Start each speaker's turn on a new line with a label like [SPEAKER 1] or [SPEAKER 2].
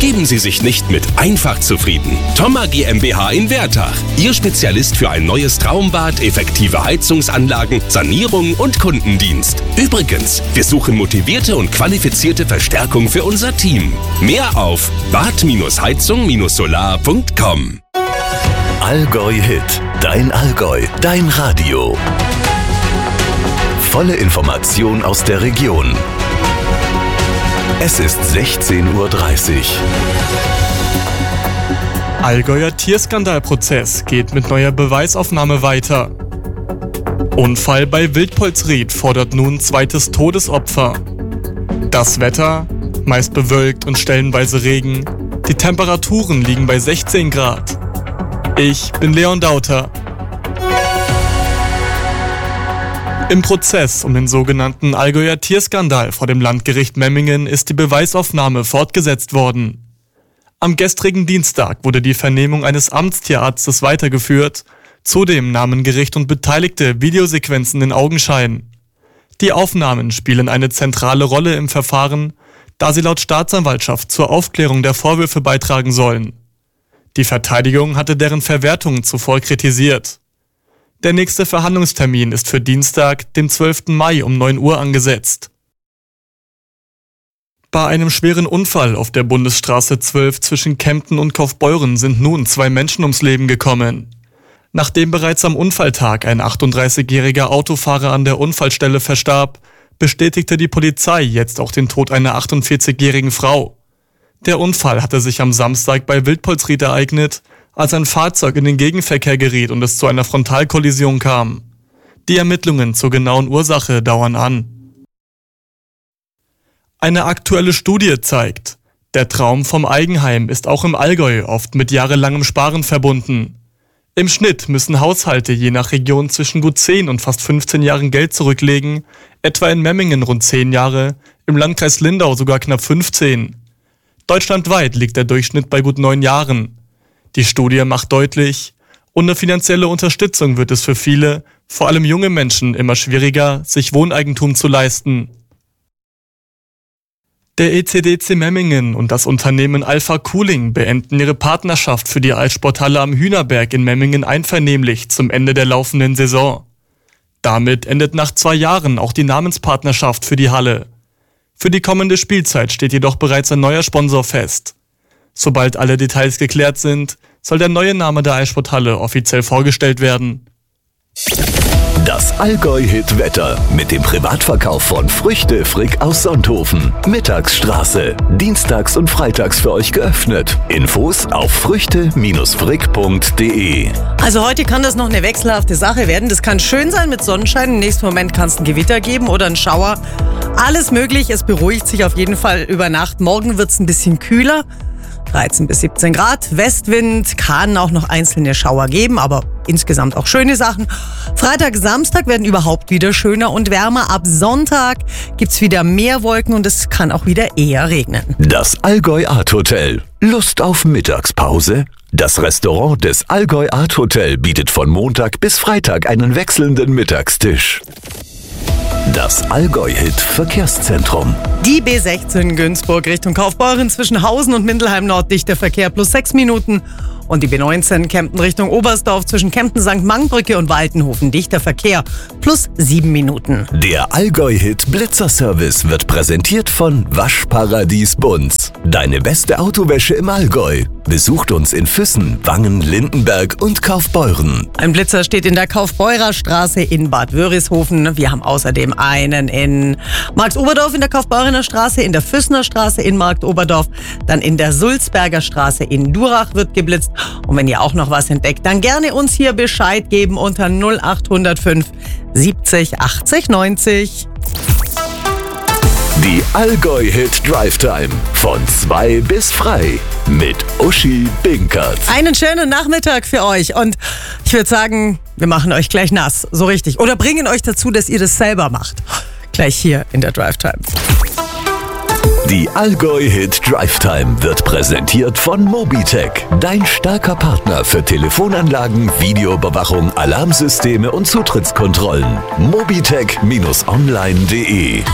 [SPEAKER 1] Geben Sie sich nicht mit einfach zufrieden. Thoma GmbH in Wertach. Ihr Spezialist für ein neues Traumbad, effektive Heizungsanlagen, Sanierung und Kundendienst. Übrigens, wir suchen motivierte und qualifizierte Verstärkung für unser Team. Mehr auf bad-heizung-solar.com.
[SPEAKER 2] Allgäu Hit. Dein Allgäu. Dein Radio. Volle Information aus der Region. Es ist 16:30 Uhr.
[SPEAKER 3] Allgäuer Tierskandalprozess geht mit neuer Beweisaufnahme weiter. Unfall bei Wildpolsried fordert nun zweites Todesopfer. Das Wetter, meist bewölkt und stellenweise Regen. Die Temperaturen liegen bei 16 Grad. Ich bin Leon Dauter. Im Prozess um den sogenannten Allgäuer Tierskandal vor dem Landgericht Memmingen ist die Beweisaufnahme fortgesetzt worden. Am gestrigen Dienstag wurde die Vernehmung eines Amtstierarztes weitergeführt. Zudem nahmen Gericht und Beteiligte Videosequenzen in Augenschein. Die Aufnahmen spielen eine zentrale Rolle im Verfahren, da sie laut Staatsanwaltschaft zur Aufklärung der Vorwürfe beitragen sollen. Die Verteidigung hatte deren Verwertung zuvor kritisiert. Der nächste Verhandlungstermin ist für Dienstag, den 12. Mai um 9 Uhr angesetzt. Bei einem schweren Unfall auf der Bundesstraße 12 zwischen Kempten und Kaufbeuren sind nun 2 Menschen ums Leben gekommen. Nachdem bereits am Unfalltag ein 38-jähriger Autofahrer an der Unfallstelle verstarb, bestätigte die Polizei jetzt auch den Tod einer 48-jährigen Frau. Der Unfall hatte sich am Samstag bei Wildpolsried ereignet, als ein Fahrzeug in den Gegenverkehr geriet und es zu einer Frontalkollision kam. Die Ermittlungen zur genauen Ursache dauern an. Eine aktuelle Studie zeigt, der Traum vom Eigenheim ist auch im Allgäu oft mit jahrelangem Sparen verbunden. Im Schnitt müssen Haushalte je nach Region zwischen gut 10 und fast 15 Jahren Geld zurücklegen, etwa in Memmingen rund 10 Jahre, im Landkreis Lindau sogar knapp 15. Deutschlandweit liegt der Durchschnitt bei gut 9 Jahren. Die Studie macht deutlich, ohne finanzielle Unterstützung wird es für viele, vor allem junge Menschen, immer schwieriger, sich Wohneigentum zu leisten. Der ECDC Memmingen und das Unternehmen Alpha Cooling beenden ihre Partnerschaft für die Eissporthalle am Hühnerberg in Memmingen einvernehmlich zum Ende der laufenden Saison. Damit endet nach 2 Jahren auch die Namenspartnerschaft für die Halle. Für die kommende Spielzeit steht jedoch bereits ein neuer Sponsor fest. Sobald alle Details geklärt sind, soll der neue Name der Eissporthalle offiziell vorgestellt werden.
[SPEAKER 2] Das Allgäu-Hit-Wetter mit dem Privatverkauf von Früchte Frick aus Sonthofen. Mittagsstraße. Dienstags und freitags für euch geöffnet. Infos auf früchte-frick.de.
[SPEAKER 4] Also heute kann das noch eine wechselhafte Sache werden. Das kann schön sein mit Sonnenschein. Im nächsten Moment kann es ein Gewitter geben oder einen Schauer. Alles möglich. Es beruhigt sich auf jeden Fall über Nacht. Morgen wird es ein bisschen kühler. 13 bis 17 Grad, Westwind, kann auch noch einzelne Schauer geben, aber insgesamt auch schöne Sachen. Freitag, Samstag werden überhaupt wieder schöner und wärmer. Ab Sonntag gibt's wieder mehr Wolken und es kann auch wieder eher regnen.
[SPEAKER 2] Das Allgäu Art Hotel. Lust auf Mittagspause? Das Restaurant des Allgäu Art Hotel bietet von Montag bis Freitag einen wechselnden Mittagstisch. Das Allgäu-Hit Verkehrszentrum.
[SPEAKER 4] Die B16 Günzburg Richtung Kaufbeuren zwischen Hausen und Mindelheim Nord dichter Verkehr plus 6 Minuten. Und die B19 Kempten Richtung Oberstdorf zwischen Kempten St. Mangenbrücke und Waltenhofen dichter Verkehr plus 7 Minuten.
[SPEAKER 2] Der Allgäu-Hit Blitzerservice wird präsentiert von Waschparadies Bunz. Deine beste Autowäsche im Allgäu. Besucht uns in Füssen, Wangen, Lindenberg und Kaufbeuren.
[SPEAKER 4] Ein Blitzer steht in der Kaufbeurer Straße in Bad Wörishofen. Wir haben außerdem einen in Marktoberdorf in der Kaufbeurener Straße, in der Füssener Straße in Marktoberdorf, dann in der Sulzberger Straße in Durach wird geblitzt. Und wenn ihr auch noch was entdeckt, dann gerne uns hier Bescheid geben unter 0805 70 80 90.
[SPEAKER 2] Die Allgäu-Hit Drive Time von 2 bis frei mit Uschi Binkert.
[SPEAKER 4] Einen schönen Nachmittag für euch und ich würde sagen, wir machen euch gleich nass, so richtig. Oder bringen euch dazu, dass ihr das selber macht. Gleich hier in der Drive Time.
[SPEAKER 2] Die Allgäu-Hit Drive Time wird präsentiert von Mobitech, dein starker Partner für Telefonanlagen, Videoüberwachung, Alarmsysteme und Zutrittskontrollen. Mobitech-online.de